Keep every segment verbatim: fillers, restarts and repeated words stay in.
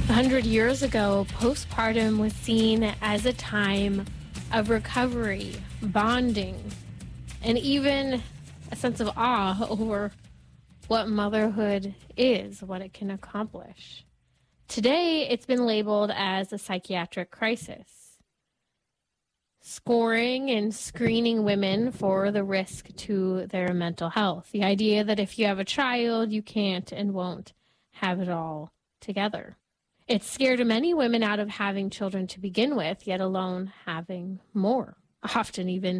A hundred years ago, postpartum was seen as a time of recovery, bonding, and even a sense of awe over what motherhood is, what it can accomplish. Today, it's been labeled as a psychiatric crisis, scoring and screening women for the risk to their mental health. The idea that if you have a child, you can't and won't have it all together. It's scared many women out of having children to begin with, yet alone having more, often even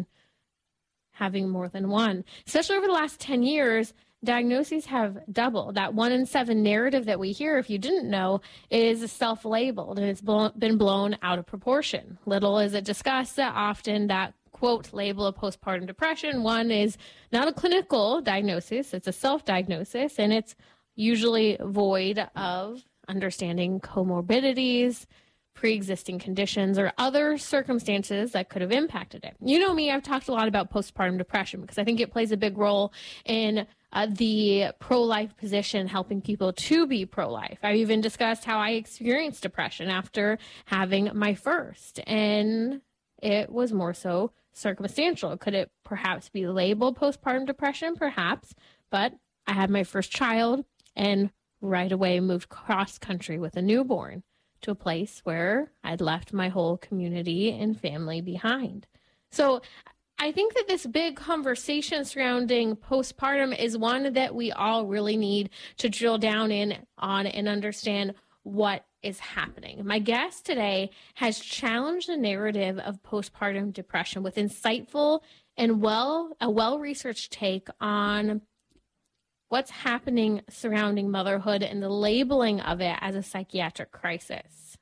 having more than one. Especially over the last ten years, diagnoses have doubled. That one in seven narrative that we hear, if you didn't know, is self-labeled, and it's blown, been blown out of proportion. Little is it discussed that often that, quote, label of postpartum depression. One is not a clinical diagnosis, it's a self-diagnosis, and it's usually void of understanding comorbidities, pre-existing conditions, or other circumstances that could have impacted it. You know me, I've talked a lot about postpartum depression because I think it plays a big role in uh, the pro-life position, helping people to be pro-life. I've even discussed how I experienced depression after having my first, and it was more so circumstantial. Could it perhaps be labeled postpartum depression? Perhaps, but I had my first child and right away moved cross country with a newborn to a place where I'd left my whole community and family behind. So I think that this big conversation surrounding postpartum is one that we all really need to drill down in on and understand what is happening. My guest today has challenged the narrative of postpartum depression with insightful and well a well-researched take on what's happening surrounding motherhood and the labeling of it as a psychiatric crisis.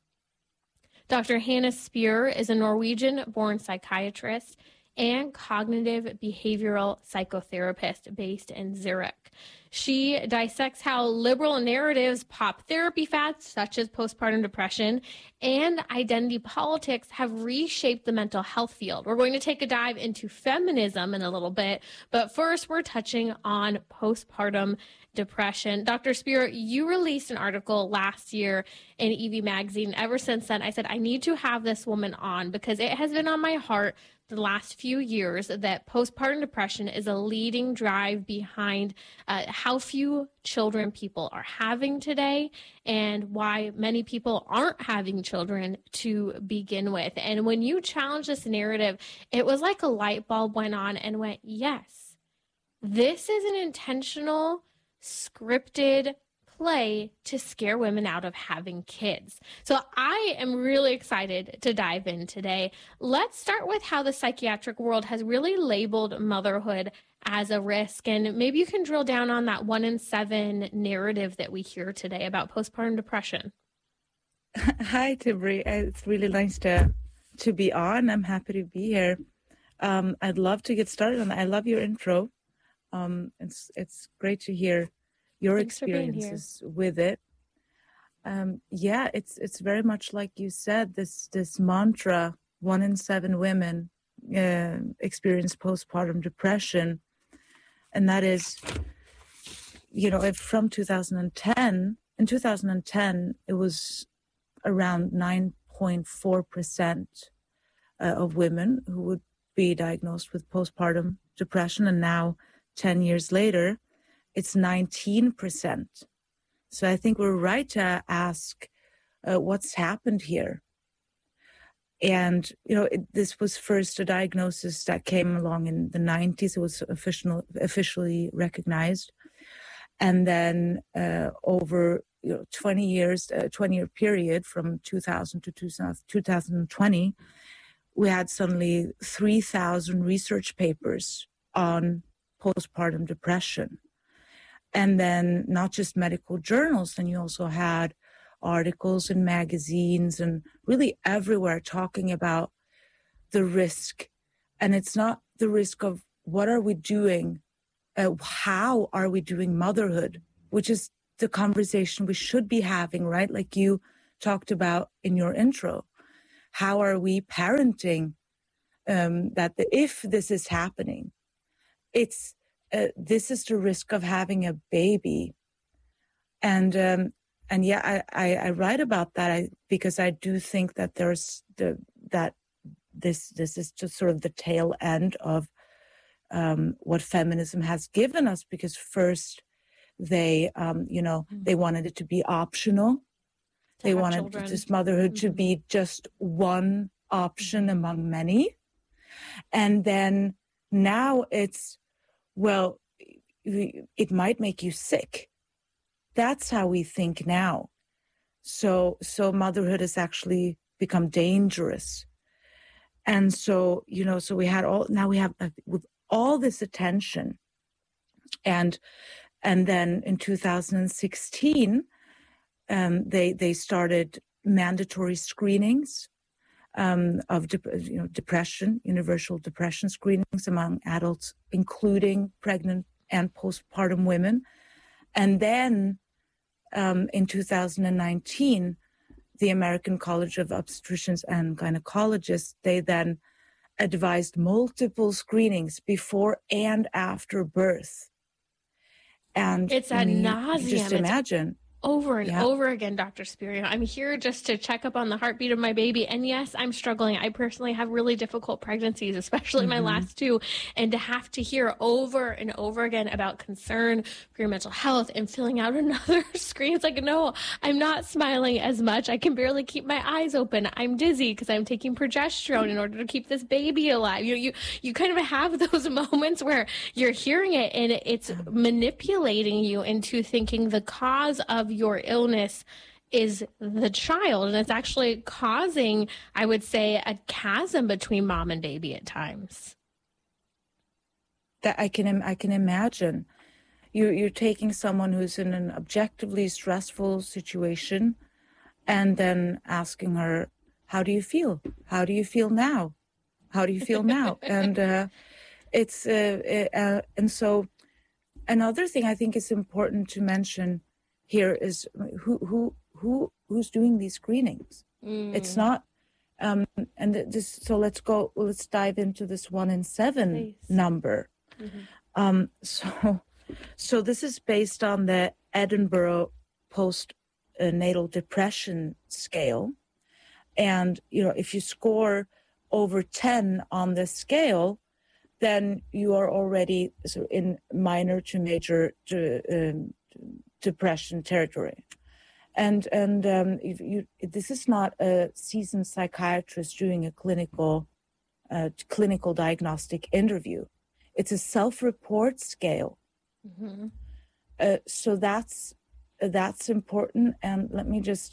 Doctor Hanne Spjør is a Norwegian-born psychiatrist and cognitive behavioral psychotherapist based in Zurich. She dissects how liberal narratives, pop therapy fads such as postpartum depression, and identity politics have reshaped the mental health field. We're going to take a dive into feminism in a little bit, but first we're touching on postpartum depression. Doctor Spjør, you released an article last year in Evie Magazine. Ever since then, I said, I need to have this woman on because it has been on my heart the last few years that postpartum depression is a leading drive behind uh, how few children people are having today and why many people aren't having children to begin with. And when you challenge this narrative, it was like a light bulb went on and went, yes, this is an intentional, scripted play to scare women out of having kids. So I am really excited to dive in today. Let's start with how the psychiatric world has really labeled motherhood as a risk. And maybe you can drill down on that one in seven narrative that we hear today about postpartum depression. Hi, Tibri. It's really nice to to be on. I'm happy to be here. Um, I'd love to get started on that. I love your intro. Um, it's it's great to hear your Thanks experiences with it. Um, yeah, it's it's very much like you said, this this mantra, one in seven women uh, experience postpartum depression. And that is, you know, if from two thousand ten, in two thousand ten, it was around nine point four percent uh, of women who would be diagnosed with postpartum depression. And now, ten years later, it's nineteen percent. So I think we're right to ask uh, what's happened here. And, you know, it, this was first a diagnosis that came along in the nineties. It was official, officially recognized. And then uh, over you know, twenty years, a twenty-year period from two thousand to two thousand twenty, we had suddenly three thousand research papers on postpartum depression. And then not just medical journals, then you also had articles in magazines and really everywhere talking about the risk. And it's not the risk of what are we doing, uh, how are we doing motherhood, which is the conversation we should be having, right? Like you talked about in your intro. How are we parenting um, that the, if this is happening, it's Uh, this is the risk of having a baby. And um, and yeah, I, I, I write about that I, because I do think that there's the that this this is just sort of the tail end of um, what feminism has given us. Because first they um, you know mm-hmm. they wanted it to be optional. To they wanted children. This motherhood mm-hmm. to be just one option mm-hmm. among many, and then now it's, well, it might make you sick. That's how we think now. So, so motherhood has actually become dangerous. And so, you know, so we had all, now we have uh, with all this attention. And, and then in two thousand sixteen, um, they, they started mandatory screenings um, of, de- you know, depression, universal depression screenings among adults, including pregnant and postpartum women. And then Um, in two thousand nineteen, the American College of Obstetricians and Gynecologists, they then advised multiple screenings before and after birth. And it's ad nauseum. Just imagine. Over and yeah. over again, Doctor Spierio. I'm here just to check up on the heartbeat of my baby. And yes, I'm struggling. I personally have really difficult pregnancies, especially mm-hmm. my last two. And to have to hear over and over again about concern for your mental health and filling out another screen. It's like, no, I'm not smiling as much. I can barely keep my eyes open. I'm dizzy because I'm taking progesterone in order to keep this baby alive. You, you, you kind of have those moments where you're hearing it and it's manipulating you into thinking the cause of your illness is the child, and it's actually causing, I would say, a chasm between mom and baby at times. That I can I can imagine. You you're taking someone who's in an objectively stressful situation, and then asking her, "How do you feel? How do you feel now? How do you feel now?" and uh, it's uh, uh, and so another thing I think is important to mention here is who who who who's doing these screenings. Mm. It's not um and this so let's go let's dive into this one in seven Please. number. Mm-hmm. um so so this is based on the Edinburgh postnatal depression scale, and you know if you score over ten on this scale, then you are already sort of in minor to major to, um, depression territory. And and um, if you, this is not a seasoned psychiatrist doing a clinical uh, clinical diagnostic interview. It's a self-report scale. Mm-hmm. Uh, so that's uh, that's important. And let me just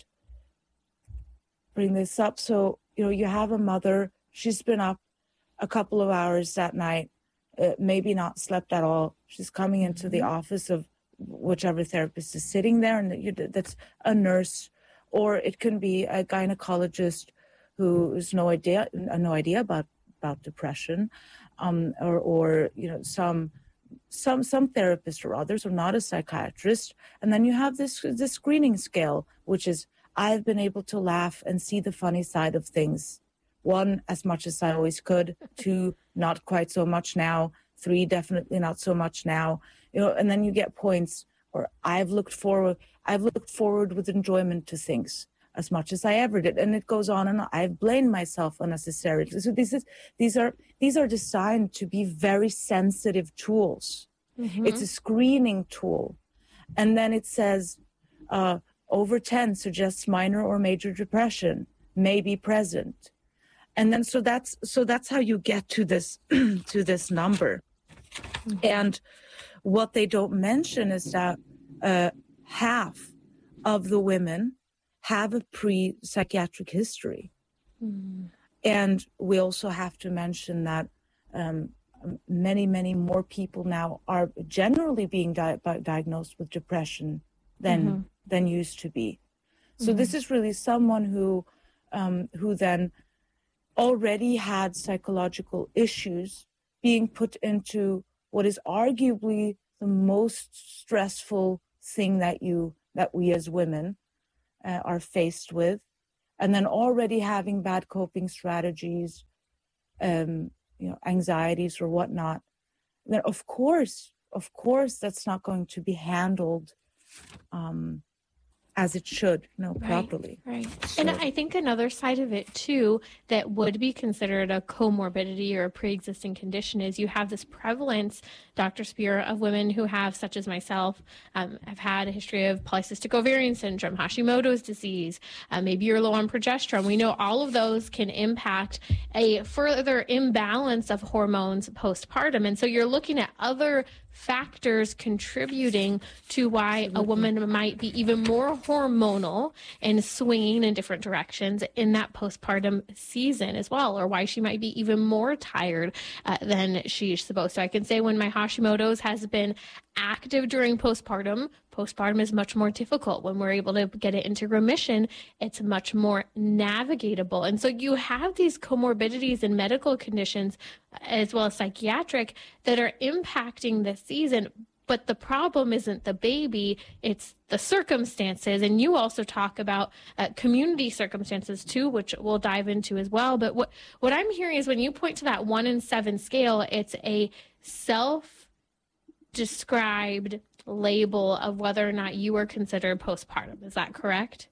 bring this up. So you know you have a mother. She's been up a couple of hours that night, uh, maybe not slept at all. She's coming into mm-hmm. the office of whichever therapist is sitting there, and that's a nurse, or it can be a gynecologist who has no idea no idea about about depression, um, or or you know some some some therapist or others, or not a psychiatrist. And then you have this this screening scale, which is I've been able to laugh and see the funny side of things. One, as much as I always could. Two, not quite so much now. Three, definitely not so much now. You know, and then you get points, or I've looked forward, I've looked forward with enjoyment to things as much as I ever did, and it goes on and on. I've blamed myself unnecessarily. So this is these are these are designed to be very sensitive tools. Mm-hmm. It's a screening tool, and then it says uh, over ten suggests minor or major depression may be present, and then so that's so that's how you get to this to this number, mm-hmm. and. What they don't mention is that uh, half of the women have a pre-psychiatric history. Mm. And we also have to mention that um, many, many more people now are generally being di- diagnosed with depression than mm-hmm. than used to be. So mm-hmm. this is really someone who um, who then already had psychological issues being put into what is arguably the most stressful thing that you that we as women uh, are faced with, and then already having bad coping strategies, um, you know, anxieties or whatnot. Then of course, of course, that's not going to be handled um, as it should, you know, Right, properly. right. So, And I think another side of it too that would be considered a comorbidity or a pre-existing condition is you have this prevalence, Doctor Spear, of women who have, such as myself, um, have had a history of polycystic ovarian syndrome, Hashimoto's disease, uh, maybe you're low on progesterone. We know all of those can impact a further imbalance of hormones postpartum. And so you're looking at other factors contributing to why a woman might be even more hormonal and swinging in different directions in that postpartum season as well, or why she might be even more tired uh, than she's supposed to. I can say when my Hashimoto's has been active during postpartum, postpartum is much more difficult. When we're able to get it into remission, it's much more navigatable. And so you have these comorbidities and medical conditions as well as psychiatric that are impacting the season. But the problem isn't the baby, it's the circumstances. And you also talk about uh, community circumstances too, which we'll dive into as well. But what, what I'm hearing is when you point to that one in seven scale, it's a self-described label of whether or not you are considered postpartum. Is that correct?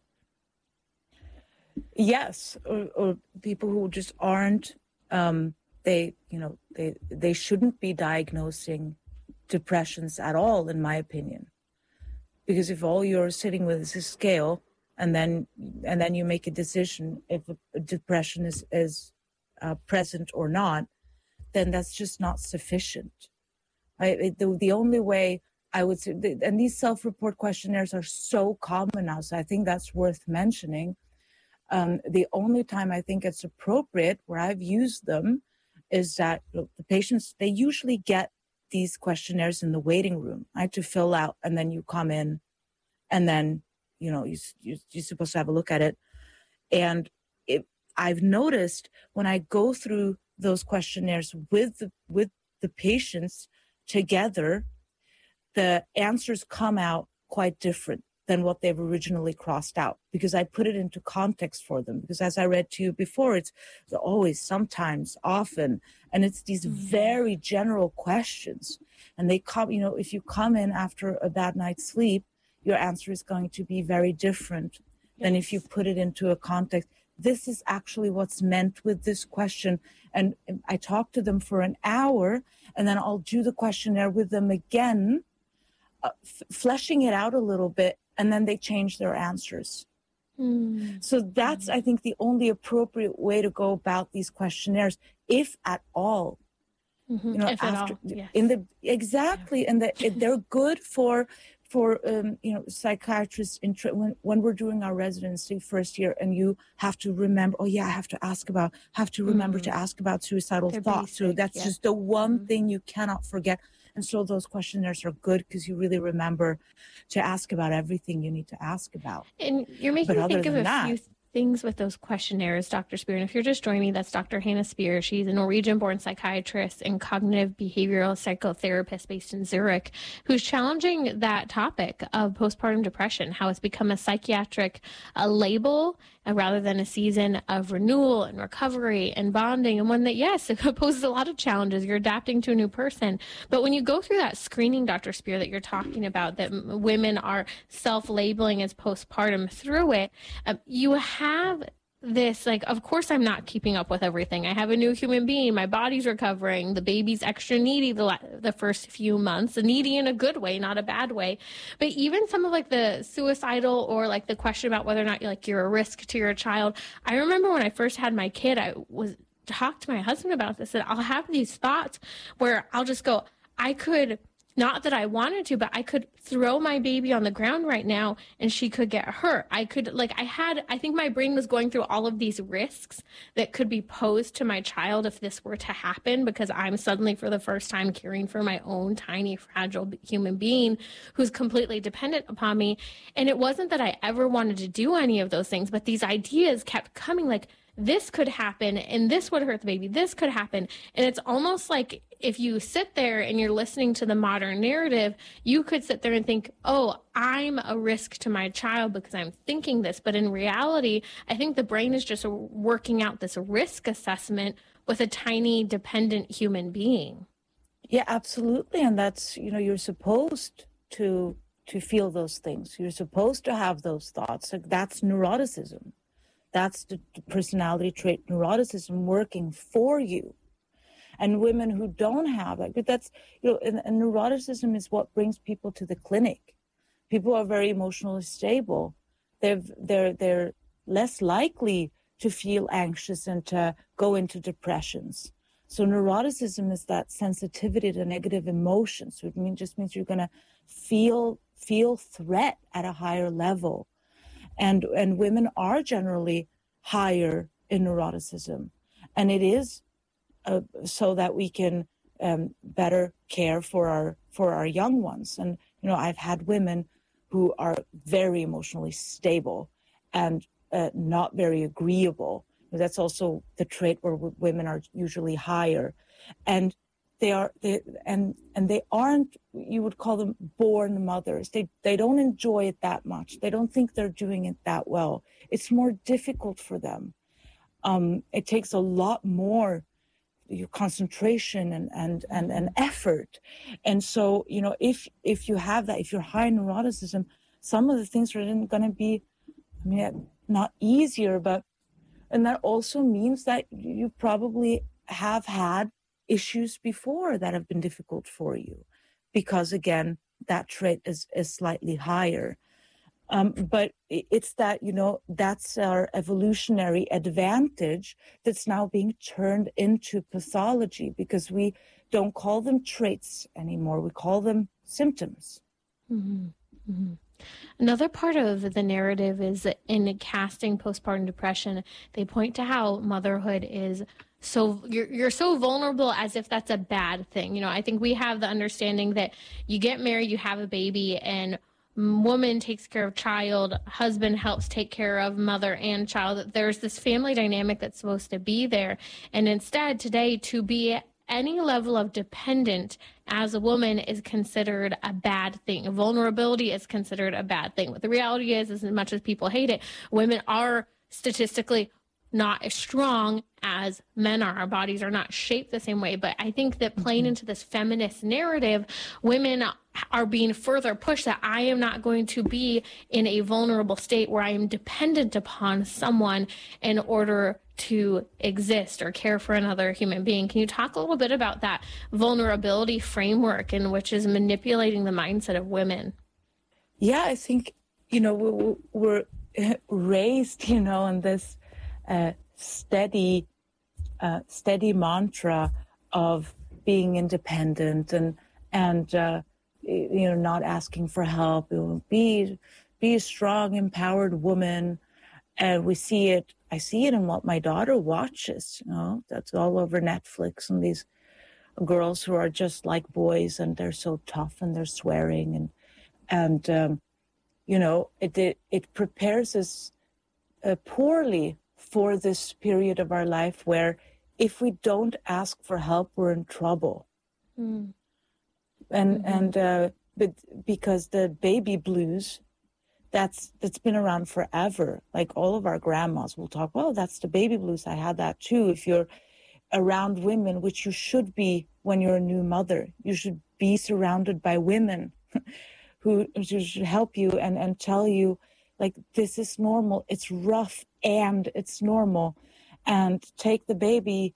yes, or, or people who just aren't, um, they, you know, they, they shouldn't be diagnosing depressions at all, in my opinion. Because if all you're sitting with is a scale, and then and then you make a decision if a depression is, is uh, present or not, then that's just not sufficient. I, it, the, the only way I would say, and these self-report questionnaires are so common now, so I think that's worth mentioning. Um, the only time I think it's appropriate where I've used them is that look, the patients, they usually get these questionnaires in the waiting room, right, to fill out, and then you come in, and then, you know, you, you, you're supposed to have a look at it. And it, I've noticed when I go through those questionnaires with the, with the patients together, the answers come out quite different than what they've originally crossed out, because I put it into context for them. Because as I read to you before, it's always, sometimes, often, and it's these mm-hmm. very general questions. And they come, you know, if you come in after a bad night's sleep, your answer is going to be very different yes. than if you put it into a context. This is actually what's meant with this question. And I talk to them for an hour, and then I'll do the questionnaire with them again, uh, f- fleshing it out a little bit, and then they change their answers. Mm. So that's, mm. I think, the only appropriate way to go about these questionnaires, if at all. Mm-hmm. You know, if after at all. Yes. in the exactly, yeah. and the, they're good for for um, you know, psychiatrists in tra- when when we're doing our residency first year, and you have to remember. Oh yeah, I have to ask about. Have to remember mm. to ask about suicidal they're thoughts. Basic, so that's yeah. just the one mm-hmm. thing you cannot forget. And so those questionnaires are good because you really remember to ask about everything you need to ask about. And you're making but me think of a that, few things with those questionnaires, Doctor Spear. And if you're just joining, that's Doctor Hannah Spear. She's a Norwegian-born psychiatrist and cognitive behavioral psychotherapist based in Zurich, who's challenging that topic of postpartum depression, how it's become a psychiatric uh, label uh, rather than a season of renewal and recovery and bonding, and one that, yes, it poses a lot of challenges. You're adapting to a new person. But when you go through that screening, Doctor Spear, that you're talking about, that m- women are self-labeling as postpartum through it, uh, you have have this, like, of course I'm not keeping up with everything. I have a new human being. My body's recovering. The baby's extra needy the, the first few months, needy in a good way, not a bad way. But even some of like the suicidal or like the question about whether or not like you're a risk to your child. I remember when I first had my kid, I was talked to my husband about this, and I'll have these thoughts where I'll just go, I could, not that I wanted to, but I could throw my baby on the ground right now and she could get hurt. I could, like, I had, I think my brain was going through all of these risks that could be posed to my child if this were to happen, because I'm suddenly for the first time caring for my own tiny, fragile human being who's completely dependent upon me. And it wasn't that I ever wanted to do any of those things, but these ideas kept coming, like, this could happen and this would hurt the baby. This could happen. And it's almost like if you sit there and you're listening to the modern narrative, you could sit there and think, oh, I'm a risk to my child because I'm thinking this. But in reality, I think the brain is just working out this risk assessment with a tiny dependent human being. Yeah, absolutely. And that's, you know, you're supposed to to feel those things. You're supposed to have those thoughts. Like, that's neuroticism. That's the personality trait neuroticism working for you. And women who don't have that, but that's, you know, and, and neuroticism is what brings people to the clinic. People are very emotionally stable. They're, they're, they're less likely to feel anxious and to go into depressions. So neuroticism is that sensitivity to negative emotions. So it mean, just means you're going to feel feel threat at a higher level. And, and women are generally higher in neuroticism. And it is uh, so that we can um, better care for our for our young ones. And, you know, I've had women who are very emotionally stable and uh, not very agreeable. That's also the trait where w- women are usually higher. And they are, they, and and they aren't, you would call them born mothers. They they don't enjoy it that much. They don't think they're doing it that well. It's more difficult for them. Um, it takes a lot more your concentration and, and, and, and effort. And so, you know, if if you have that, if you're high in neuroticism, some of the things are going to be, I mean, not easier, but, and that also means that you probably have had issues before that have been difficult for you, because again, that trait is, is slightly higher. Um, but it's that, you know, that's our evolutionary advantage that's now being turned into pathology, because we don't call them traits anymore. We call them symptoms. Mm-hmm. Mm-hmm. Another part of the narrative is in casting postpartum depression, they point to how motherhood is so you're you're so vulnerable, as if that's a bad thing. You know, I think we have the understanding that you get married, you have a baby, and woman takes care of child, husband helps take care of mother and child. That there's this family dynamic that's supposed to be there. And instead today, to be any level of dependent as a woman is considered a bad thing. Vulnerability is considered a bad thing. What the reality is, as much as people hate it, women are statistically not as strong as men are. Our bodies are not shaped the same way. But I think that playing into this feminist narrative, women are being further pushed that I am not going to be in a vulnerable state where I am dependent upon someone in order to exist or care for another human being. Can you talk a little bit about that vulnerability framework in which is manipulating the mindset of women? Yeah, I think, you know, we, we're raised, you know, in this uh, steady, uh, steady mantra of being independent and, and, uh, you know, not asking for help. You know, be, be a strong, empowered woman. And we see it, I see it in what my daughter watches, you know, that's all over Netflix, and these girls who are just like boys, and they're so tough and they're swearing. And, and um, you know, it, it, it prepares us uh, poorly for this period of our life where if we don't ask for help, we're in trouble. Mm. And, mm-hmm. and uh, but because the baby blues, That's that's been around forever. Like all of our grandmas will talk, well, that's the baby blues. I had that too. If you're around women, which you should be when you're a new mother, you should be surrounded by women who, who should help you and, and tell you, like, this is normal. It's rough and it's normal. And take the baby.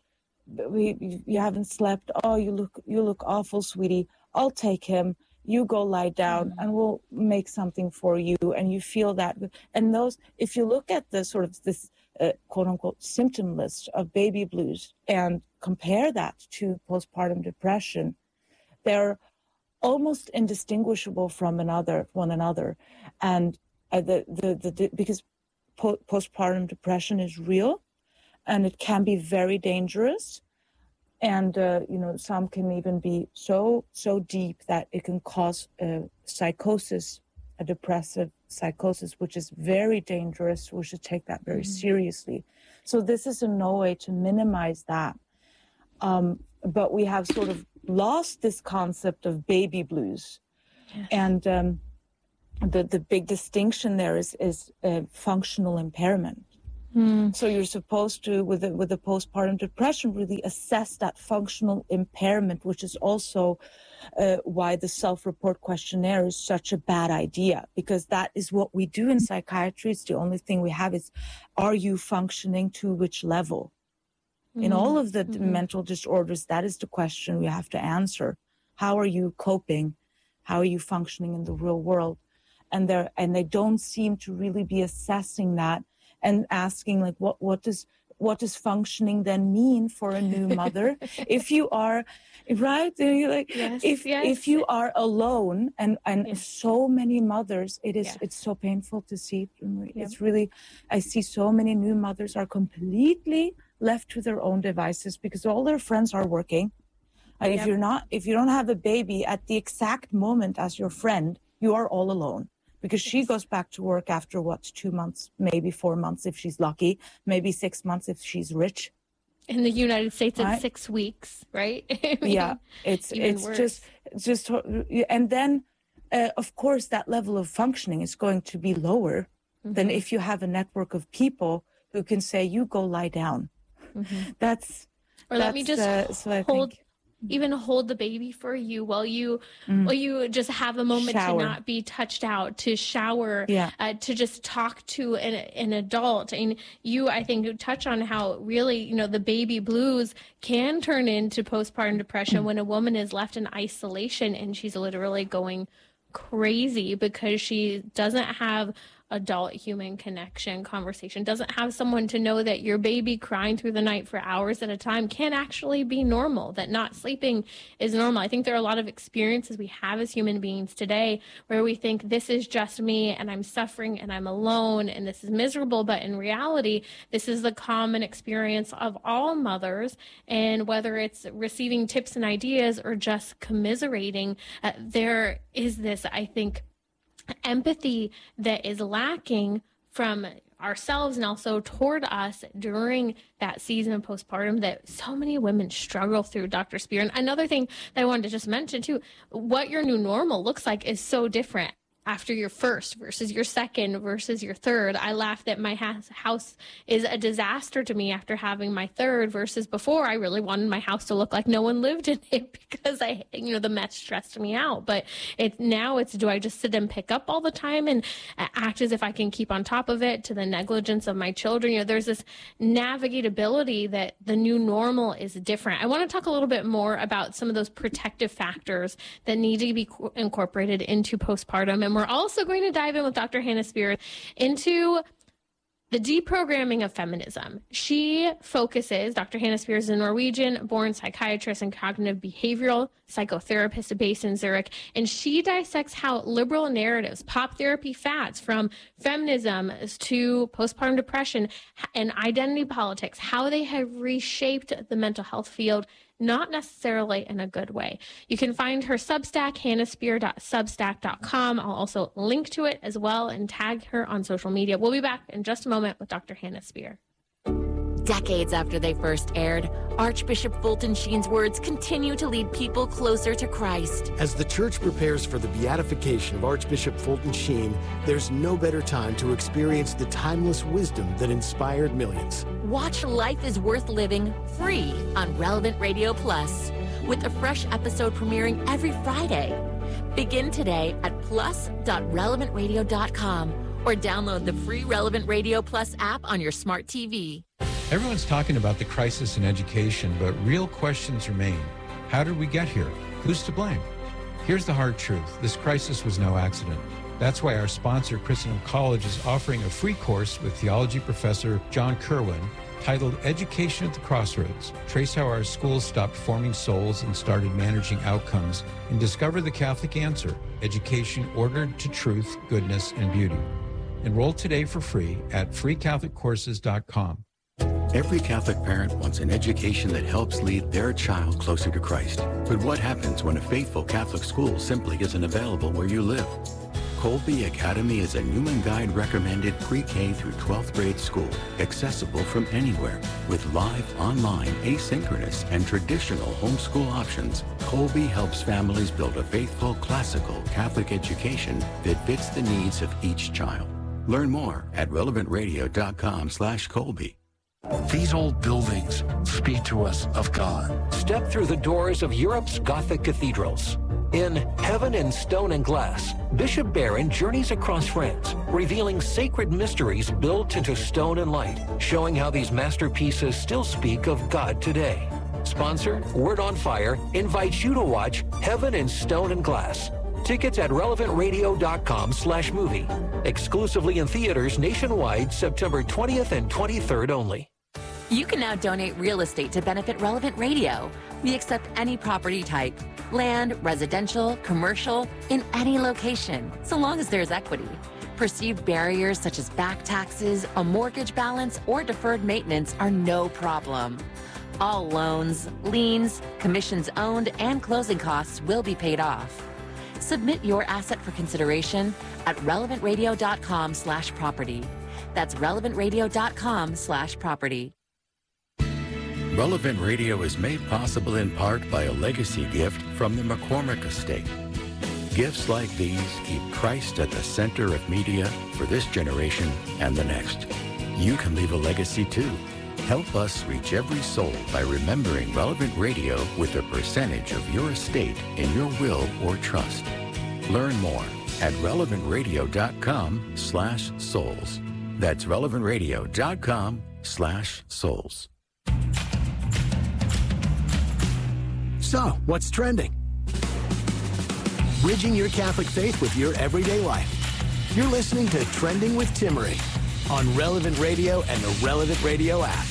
We, you haven't slept. Oh, you look you look awful, sweetie. I'll take him. You go lie down mm-hmm. and we'll make something for you. And you feel that. And those, if you look at the sort of this uh, quote unquote symptom list of baby blues and compare that to postpartum depression, they're almost indistinguishable from another, one another. And uh, the, the, the, the, because po- postpartum depression is real and it can be very dangerous. And, uh, you know, some can even be so, so deep that it can cause a psychosis, a depressive psychosis, which is very dangerous. We should take that very mm-hmm. seriously. So this is in no way to minimize that. Um, but we have sort of lost this concept of baby blues. Yes. And um, the, the big distinction there is, is uh, functional impairment. Mm. So you're supposed to, with the, with the postpartum depression, really assess that functional impairment, which is also uh, why the self-report questionnaire is such a bad idea, because that is what we do in psychiatry. It's the only thing we have is, are you functioning to which level? Mm-hmm. In all of the mm-hmm. mental disorders, that is the question we have to answer. How are you coping? How are you functioning in the real world? And they and they don't seem to really be assessing that and asking, like, what what does what does functioning then mean for a new mother? If you are, right? Like, yes, if yes. if you are alone, and and yes. so many mothers, it is yes. it's so painful to see. It's yep. really, I see so many new mothers are completely left to their own devices because all their friends are working. And yep. if you're not, if you don't have a baby at the exact moment as your friend, you are all alone. Because she yes. goes back to work after, what, two months, maybe four months if she's lucky, maybe six months if she's rich. In the United States, right? It's six weeks, right? I mean, yeah, it's it's worse. just, just, and then, uh, of course, that level of functioning is going to be lower mm-hmm. than if you have a network of people who can say, you go lie down. Mm-hmm. That's, or that's, let me just uh, so I hold think, even hold the baby for you while you mm. while you just have a moment shower. to not be touched out, to shower, yeah. uh, to just talk to an, an adult. And you, I think, you touch on how really, you know, the baby blues can turn into postpartum depression mm. when a woman is left in isolation and she's literally going crazy because she doesn't have adult human connection conversation, doesn't have someone to know that your baby crying through the night for hours at a time can actually be normal, that not sleeping is normal. I think there are a lot of experiences we have as human beings today where we think this is just me and I'm suffering and I'm alone and this is miserable, but in reality, this is the common experience of all mothers. And whether it's receiving tips and ideas or just commiserating, uh, there is this, I think, empathy that is lacking from ourselves and also toward us during that season of postpartum that so many women struggle through, Doctor Spear. And another thing that I wanted to just mention too, what your new normal looks like is so different after your first versus your second versus your third. I laugh that my house is a disaster to me after having my third versus before I really wanted my house to look like no one lived in it because I, you know, the mess stressed me out. But it now it's, do I just sit and pick up all the time and act as if I can keep on top of it to the negligence of my children? You know, there's this navigatability that the new normal is different. I want to talk a little bit more about some of those protective factors that need to be incorporated into postpartum. And we're also going to dive in with Doctor Hannah Spear into the deprogramming of feminism. She focuses, Doctor Hannah Spear is a Norwegian-born psychiatrist and cognitive behavioral psychotherapist based in Zurich, and she dissects how liberal narratives, pop therapy fads from feminism to postpartum depression and identity politics, how they have reshaped the mental health field, not necessarily in a good way. You can find her Substack, hannah spear dot substack dot com. I'll also link to it as well and tag her on social media. We'll be back in just a moment with Doctor Hannah Spear. Decades after they first aired, Archbishop Fulton Sheen's words continue to lead people closer to Christ. As the church prepares for the beatification of Archbishop Fulton Sheen, there's no better time to experience the timeless wisdom that inspired millions. Watch Life is Worth Living free on Relevant Radio Plus, with a fresh episode premiering every Friday. Begin today at plus dot relevant radio dot com or download the free Relevant Radio Plus app on your smart T V. Everyone's talking about the crisis in education, but real questions remain. How did we get here? Who's to blame? Here's the hard truth. This crisis was no accident. That's why our sponsor, Christendom College, is offering a free course with theology professor John Kerwin titled Education at the Crossroads. Trace how our schools stopped forming souls and started managing outcomes, and discover the Catholic answer, education ordered to truth, goodness, and beauty. Enroll today for free at free catholic courses dot com. Every Catholic parent wants an education that helps lead their child closer to Christ. But what happens when a faithful Catholic school simply isn't available where you live? Colby Academy is a Newman Guide recommended pre-K through twelfth grade school, accessible from anywhere. With live, online, asynchronous, and traditional homeschool options, Colby helps families build a faithful, classical Catholic education that fits the needs of each child. Learn more at relevant radio dot com slash Colby. These old buildings speak to us of God. Step through the doors of Europe's Gothic cathedrals. In Heaven in Stone and Glass, Bishop Barron journeys across France, revealing sacred mysteries built into stone and light, showing how these masterpieces still speak of God today. Sponsor, Word on Fire, invites you to watch Heaven in Stone and Glass. Tickets at relevant radio dot com slash movie. Exclusively in theaters nationwide, September twentieth and twenty-third only. You can now donate real estate to benefit Relevant Radio. We accept any property type, land, residential, commercial, in any location, so long as there's equity. Perceived barriers such as back taxes, a mortgage balance, or deferred maintenance are no problem. All loans, liens, commissions owned, and closing costs will be paid off. Submit your asset for consideration at relevant radio dot com slash property. That's relevant radio dot com slash property. Relevant Radio is made possible in part by a legacy gift from the McCormick Estate. Gifts like these keep Christ at the center of media for this generation and the next. You can leave a legacy too. Help us reach every soul by remembering Relevant Radio with a percentage of your estate in your will or trust. Learn more at relevant radio dot com slash souls. That's relevant radio dot com slash souls. So, what's trending? Bridging your Catholic faith with your everyday life. You're listening to Trending with Timmerie on Relevant Radio and the Relevant Radio app.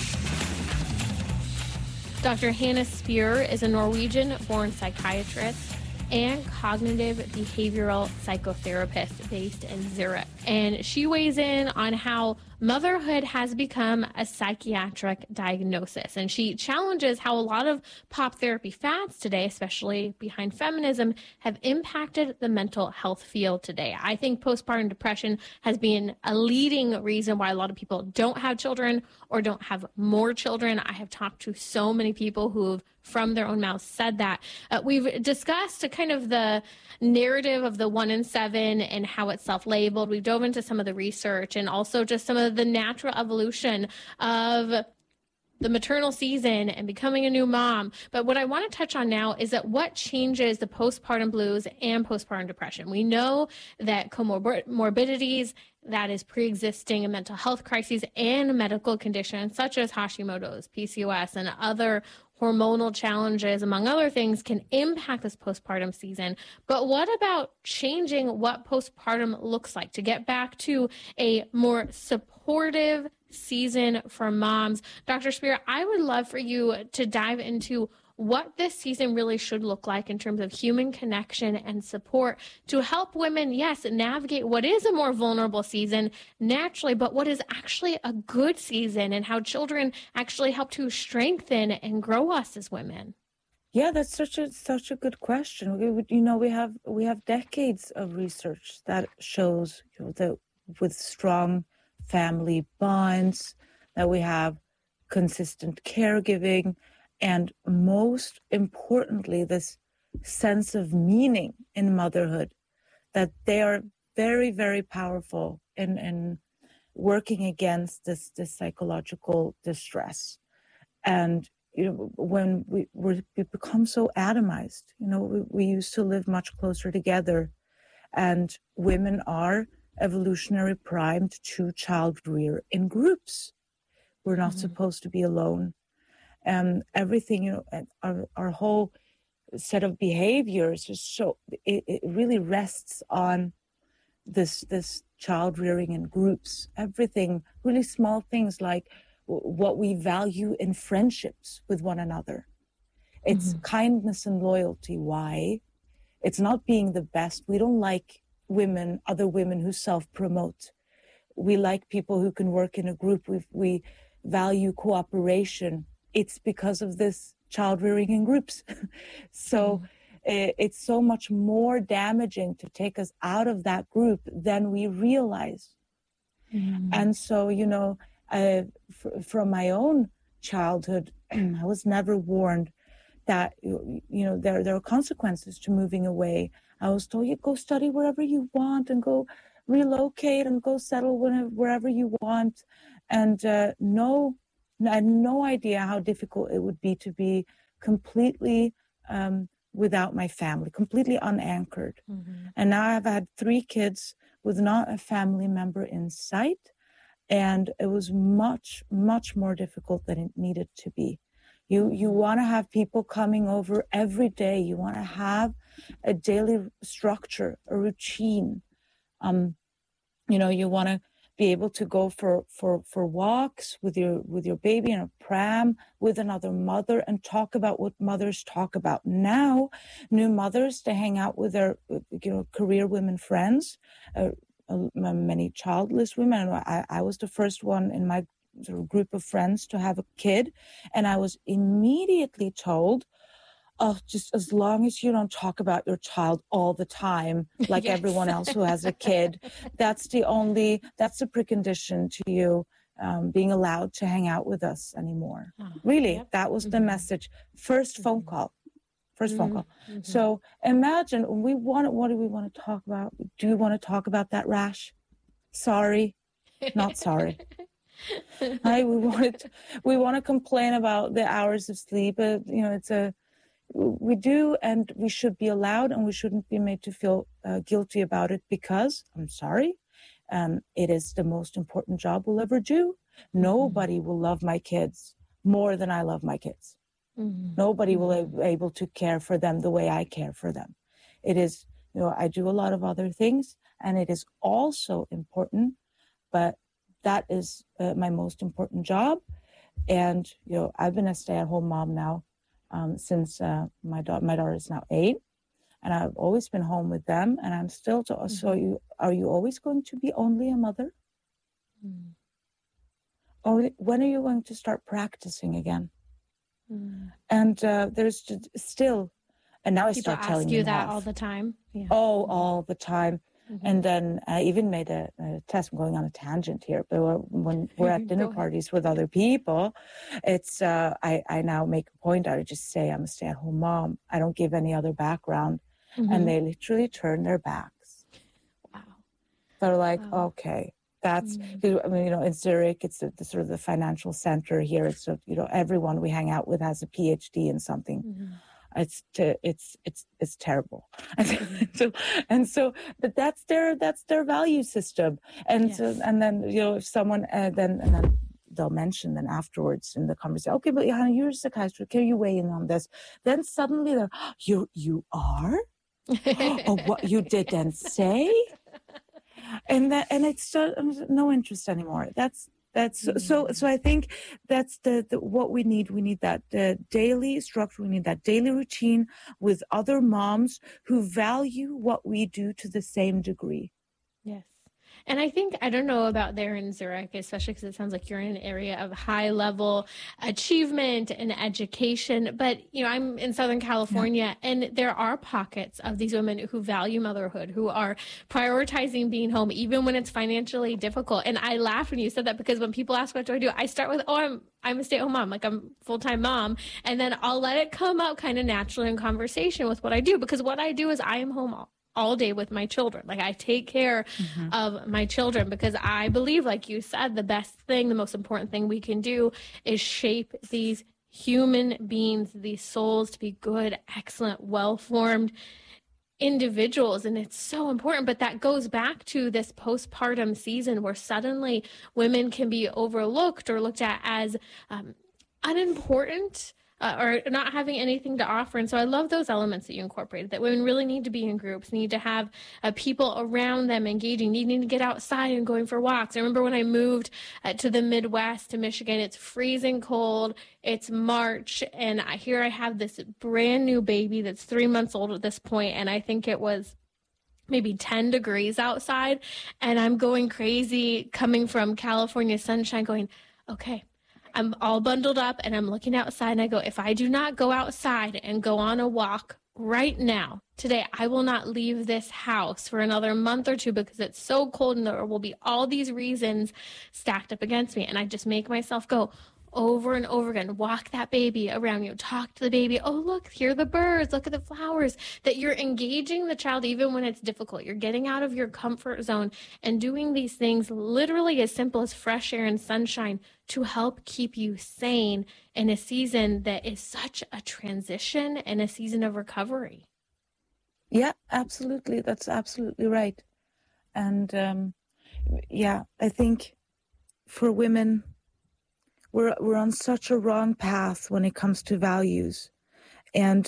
Doctor Hannah Spear is a Norwegian-born psychiatrist and cognitive behavioral psychotherapist based in Zurich. And she weighs in on how motherhood has become a psychiatric diagnosis. And she challenges how a lot of pop therapy fads today, especially behind feminism, have impacted the mental health field today. I think postpartum depression has been a leading reason why a lot of people don't have children or don't have more children. I have talked to so many people who've from their own mouths said that. Uh, we've discussed a kind of the narrative of the one in seven and how it's self-labeled. We've dove into some of the research and also just some of the natural evolution of the maternal season and becoming a new mom. But what I want to touch on now is that what changes the postpartum blues and postpartum depression. We know that comorbidities, that is pre-existing mental health crises and medical conditions such as Hashimoto's, P C O S, and other hormonal challenges, among other things, can impact this postpartum season. But what about changing what postpartum looks like to get back to a more supportive season for moms? Doctor Spear, I would love for you to dive into what this season really should look like in terms of human connection and support to help women, yes, navigate what is a more vulnerable season naturally, but what is actually a good season and how children actually help to strengthen and grow us as women. Yeah, that's such a such a good question. We would, you know, we have we have decades of research that shows, you know, that with strong family bonds, that we have consistent caregiving, and most importantly, this sense of meaning in motherhood, that they are very, very powerful in, in working against this, this psychological distress. And, you know, when we, we become so atomized, you know, we, we used to live much closer together, and women are evolutionary primed to child rear in groups. We're not mm-hmm. supposed to be alone. And everything, you know, our, our whole set of behaviors is so, it, it really rests on this, this child rearing in groups. Everything, really small things like what we value in friendships with one another. It's mm-hmm. kindness and loyalty. Why? It's not being the best. We don't like women, other women who self-promote. We like people who can work in a group. We, we value cooperation. It's because of this child rearing in groups. so mm. it, it's so much more damaging to take us out of that group than we realize. Mm. And so, you know, uh, f- from my own childhood, I was never warned that, you know, there, there are consequences to moving away. I was told, you go study wherever you want and go relocate and go settle whenever, wherever you want. And uh, no I had no idea how difficult it would be to be completely um, without my family, completely unanchored. Mm-hmm. And now I've had three kids with not a family member in sight. And it was much, much more difficult than it needed to be. You you want to have people coming over every day. You want to have a daily structure, a routine. Um, you know, you want to be able to go for, for, for walks with your with your baby in a pram with another mother and talk about what mothers talk about. Now, new mothers, they hang out with their you know career women friends, uh, uh, many childless women. I, I was the first one in my sort of group of friends to have a kid, and I was immediately told, oh, just as long as you don't talk about your child all the time, like yes. everyone else who has a kid, that's the only, that's the precondition to you um, being allowed to hang out with us anymore. Oh, really, yep. that was mm-hmm. the message. First phone mm-hmm. call. First mm-hmm. phone call. Mm-hmm. So imagine, we want, what do we want to talk about? Do you want to talk about that rash? Sorry, not sorry. I, we want to, we want to complain about the hours of sleep. Uh, you know, it's a, we do, and we should be allowed, and we shouldn't be made to feel uh, guilty about it, because, I'm sorry, um, it is the most important job we'll ever do. Nobody mm-hmm. will love my kids more than I love my kids. Mm-hmm. Nobody will be able to care for them the way I care for them. It is, you know, I do a lot of other things, and it is also important, but that is uh, my most important job. And, you know, I've been a stay-at-home mom now um, since uh, my daughter, my daughter is now eight, and I've always been home with them, and I'm still, to, mm-hmm. so you, are you always going to be only a mother? Mm. Or when are you going to start practicing again? Mm. And uh, there's still, and now I People start telling ask you you that off. all the time. Yeah. Oh, all the time. Mm-hmm. And then I even made a, a test. I'm going on a tangent here, but when we're at dinner parties with other people, it's uh, I, I now make a point out. I just say I'm a stay-at-home mom. I don't give any other background. Mm-hmm. And they literally turn their backs. Wow. They're like, wow. okay, that's, mm-hmm. I mean, you know, in Zurich, it's the, the sort of the financial center here. It's, you know, everyone we hang out with has a P H D in something. Mm-hmm. It's to, it's it's it's terrible, and so and so. But that's their that's their value system, and yes. so, and then you know if someone uh, then and then they'll mention then afterwards in the conversation, okay, but Johanna, you're a psychiatrist, can you weigh in on this? Then suddenly they're, oh, you you are, oh, what you didn't say, and that and it's just, no interest anymore. That's. That's mm-hmm. so. So I think that's the, the what we need. We need that uh, daily structure. We need that daily routine with other moms who value what we do to the same degree. Yes. And I think, I don't know about there in Zurich, especially because it sounds like you're in an area of high level achievement and education. But, you know, I'm in Southern California, yeah. and there are pockets of these women who value motherhood, who are prioritizing being home, even when it's financially difficult. And I laughed when you said that, because when people ask, what do I do? I start with, oh, I'm I'm a stay-at-home mom, like I'm a full-time mom. And then I'll let it come out kind of naturally in conversation with what I do, because what I do is I am home all. all day with my children. Like I take care mm-hmm. of my children, because I believe, like you said, the best thing, the most important thing we can do is shape these human beings, these souls, to be good, excellent, well-formed individuals. And it's so important. But that goes back to this postpartum season where suddenly women can be overlooked or looked at as um, unimportant, Uh, or not having anything to offer. And so I love those elements that you incorporated, that women really need to be in groups, need to have uh, people around them engaging, needing to get outside and going for walks. I remember when I moved uh, to the Midwest, to Michigan, it's freezing cold, it's March, and I, here I have this brand new baby that's three months old at this point, and I think it was maybe ten degrees outside, and I'm going crazy coming from California sunshine going, okay, I'm all bundled up and I'm looking outside, and I go, if I do not go outside and go on a walk right now, today, I will not leave this house for another month or two, because it's so cold and there will be all these reasons stacked up against me. And I just make myself go, over and over again. Walk that baby around you. Talk to the baby. Oh, look, here are the birds. Look at the flowers. That you're engaging the child even when it's difficult. You're getting out of your comfort zone and doing these things literally as simple as fresh air and sunshine to help keep you sane in a season that is such a transition and a season of recovery. Yeah, absolutely. That's absolutely right. And um, yeah, I think for women, we're we're on such a wrong path when it comes to values. And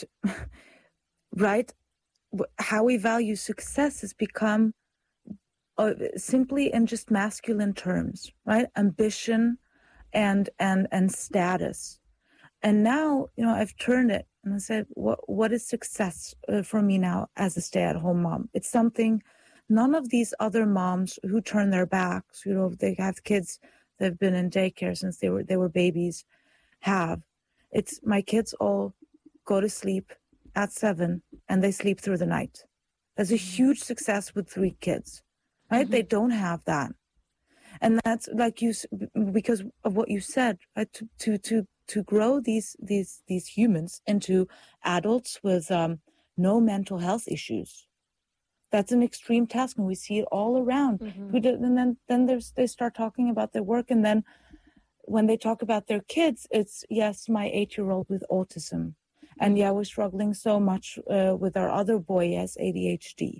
right, how we value success has become uh, simply in just masculine terms, right? Ambition and and and status. And now, you know, I've turned it and I said, what what is success uh, for me now as a stay-at-home mom? It's something none of these other moms who turn their backs, you know, they have kids that have been in daycare since they were they were babies, have. It's my kids all go to sleep at seven and they sleep through the night. That's a huge success with three kids, right? Mm-hmm. They don't have that. And that's like you, because of what you said, right? to, to, to, to grow these, these, these humans into adults with um, no mental health issues. That's an extreme task, and we see it all around. Mm-hmm. And then, then there's, they start talking about their work, and then when they talk about their kids, it's, yes, my eight-year-old with autism. And yeah, we're struggling so much uh, with our other boy, has A D H D.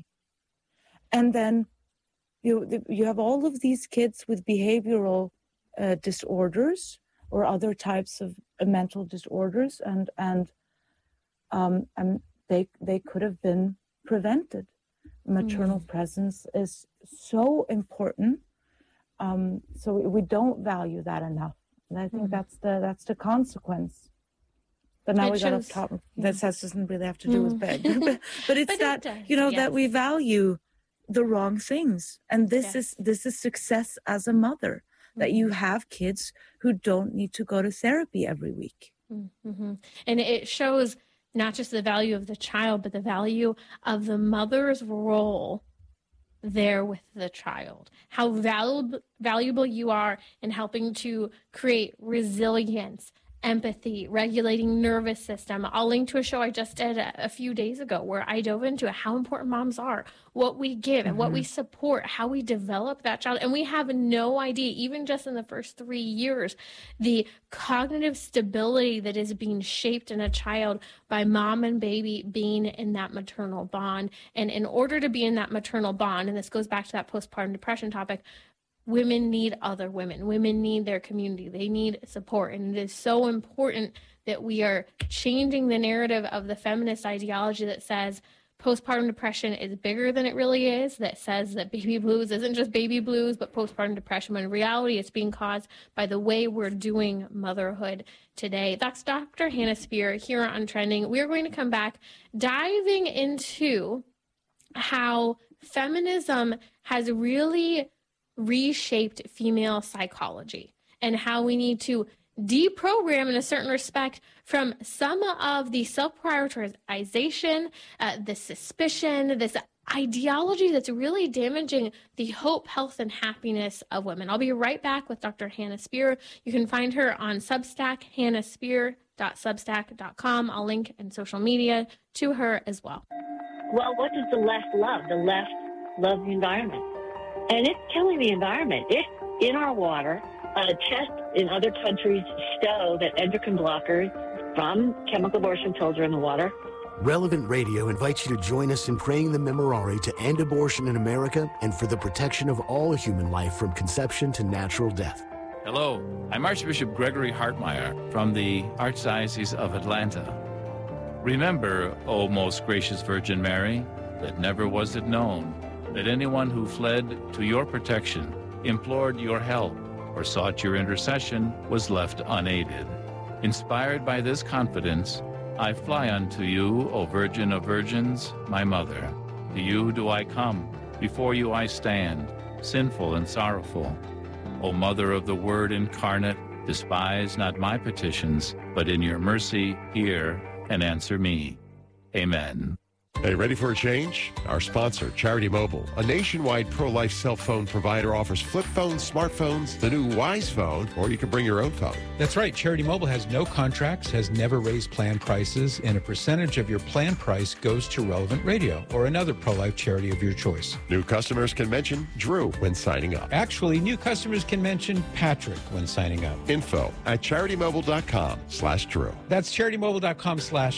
And then you you have all of these kids with behavioral uh, disorders or other types of uh, mental disorders, and and um and they they could have been prevented. Maternal mm. presence is so important. Um, so we, we don't value that enough, and I think mm. that's the that's the consequence. But now it we got off top. Yeah. That doesn't really have to do mm. with bed, but, but it's but that it you know yes. that we value the wrong things, and this yes. is this is success as a mother. Mm-hmm. That you have kids who don't need to go to therapy every week, mm-hmm. and it shows not just the value of the child, but the value of the mother's role there with the child. How valuable valuable you are in helping to create resilience, empathy, regulating nervous system. I'll link to a show I just did a, a few days ago where I dove into how important moms are, what we give mm-hmm. and what we support, how we develop that child. And we have no idea, even just in the first three years, the cognitive stability that is being shaped in a child by mom and baby being in that maternal bond. And in order to be in that maternal bond, and this goes back to that postpartum depression topic, women need other women. Women need their community. They need support. And it is so important that we are changing the narrative of the feminist ideology that says postpartum depression is bigger than it really is, that says that baby blues isn't just baby blues, but postpartum depression, when in reality it's being caused by the way we're doing motherhood today. That's Doctor Hannah Spear here on Trending. We're going to come back diving into how feminism has really reshaped female psychology and how we need to deprogram in a certain respect from some of the self-prioritization, uh, the suspicion, this ideology that's really damaging the hope, health, and happiness of women. I'll be right back with Doctor Hannah Spear. You can find her on Substack, hannah spear dot substack dot com. I'll link in social media to her as well. Well, what does the left love? The left loves the environment. And it's killing the environment. It's in our water. Uh, tests in other countries show that endocrine blockers from chemical abortion pills are in the water. Relevant Radio invites you to join us in praying the Memorare to end abortion in America and for the protection of all human life from conception to natural death. Hello, I'm Archbishop Gregory Hartmeyer from the Archdiocese of Atlanta. Remember, O most gracious Virgin Mary, that never was it known that anyone who fled to your protection, implored your help, or sought your intercession was left unaided. Inspired by this confidence, I fly unto you, O Virgin of Virgins, my Mother. To you do I come, before you I stand, sinful and sorrowful. O Mother of the Word incarnate, despise not my petitions, but in your mercy hear and answer me. Amen. Hey, ready for a change? Our sponsor, Charity Mobile, a nationwide pro-life cell phone provider, offers flip phones, smartphones, the new Wise phone, or you can bring your own phone. That's right. Charity Mobile has no contracts, has never raised plan prices, and a percentage of your plan price goes to Relevant Radio or another pro-life charity of your choice. New customers can mention Drew when signing up. Actually, new customers can mention Patrick when signing up. Info at charity mobile dot com slash Drew. That's charity mobile dot com slash